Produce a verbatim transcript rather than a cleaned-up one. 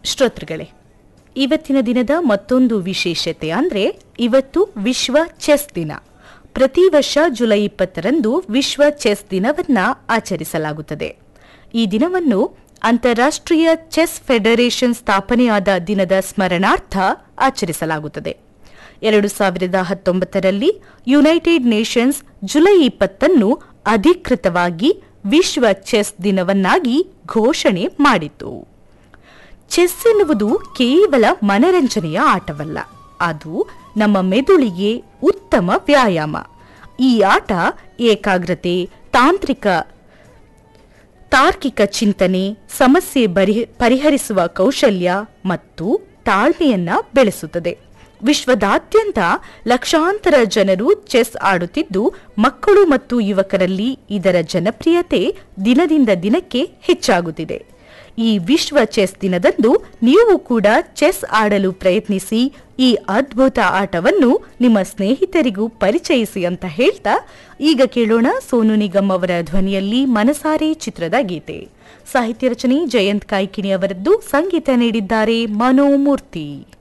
ಶ್ರೋತೃಗಳೇ, ಇವತ್ತಿನ ದಿನದ ಮತ್ತೊಂದು ವಿಶೇಷತೆ ಅಂದರೆ ಇವತ್ತು ವಿಶ್ವ ಚೆಸ್ ದಿನ. ಪ್ರತಿ ವರ್ಷ ಜುಲೈ ಇಪ್ಪತ್ತರಂದು ವಿಶ್ವ ಚೆಸ್ ದಿನವನ್ನು ಆಚರಿಸಲಾಗುತ್ತದೆ. ಈ ದಿನವನ್ನು ಅಂತಾರಾಷ್ಟ್ರೀಯ ಚೆಸ್ ಫೆಡರೇಷನ್ ಸ್ಥಾಪನೆಯಾದ ದಿನದ ಸ್ಮರಣಾರ್ಥ ಆಚರಿಸಲಾಗುತ್ತದೆ. ಎರಡು ಸಾವಿರದ ಹತ್ತೊಂಬತ್ತರಲ್ಲಿ ಯುನೈಟೆಡ್ ನೇಷನ್ಸ್ ಜುಲೈ ಇಪ್ಪತ್ತನ್ನು ಅಧಿಕೃತವಾಗಿ ವಿಶ್ವ ಚೆಸ್ ದಿನವನ್ನಾಗಿ ಘೋಷಣೆ ಮಾಡಿತು. ಚೆಸ್ ಎನ್ನುವುದು ಕೇವಲ ಮನರಂಜನೆಯ ಆಟವಲ್ಲ, ಅದು ನಮ್ಮ ಮೆದುಳಿಗೆ ಉತ್ತಮ ವ್ಯಾಯಾಮ. ಈ ಆಟ ಏಕಾಗ್ರತೆ, ತಾಂತ್ರಿಕ ತಾರ್ಕಿಕ ಚಿಂತನೆ, ಸಮಸ್ಯೆ ಪರಿಹರಿಸುವ ಕೌಶಲ್ಯ ಮತ್ತು ತಾಳ್ಮೆಯನ್ನ ಬೆಳೆಸುತ್ತದೆ. ವಿಶ್ವದಾದ್ಯಂತ ಲಕ್ಷಾಂತರ ಜನರು ಚೆಸ್ ಆಡುತ್ತಿದ್ದು, ಮಕ್ಕಳು ಮತ್ತು ಯುವಕರಲ್ಲಿ ಇದರ ಜನಪ್ರಿಯತೆ ದಿನದಿಂದ ದಿನಕ್ಕೆ ಹೆಚ್ಚಾಗುತ್ತಿದೆ. ಈ ವಿಶ್ವ ಚೆಸ್ ದಿನದಂದು ನೀವು ಕೂಡ ಚೆಸ್ ಆಡಲು ಪ್ರಯತ್ನಿಸಿ. ಈ ಅದ್ಭುತ ಆಟವನ್ನು ನಿಮ್ಮ ಸ್ನೇಹಿತರಿಗೂ ಪರಿಚಯಿಸಿ ಅಂತ ಹೇಳ್ತಾ ಈಗ ಕೇಳೋಣ ಸೋನು ನಿಗಮ್ ಅವರ ಧ್ವನಿಯಲ್ಲಿ ಮನಸಾರೆ ಚಿತ್ರದ ಗೀತೆ. ಸಾಹಿತ್ಯ ರಚನೆ ಜಯಂತ್ ಕಾಯ್ಕಿಣಿ ಅವರದ್ದು, ಸಂಗೀತ ನೀಡಿದ್ದಾರೆ ಮನೋಮೂರ್ತಿ.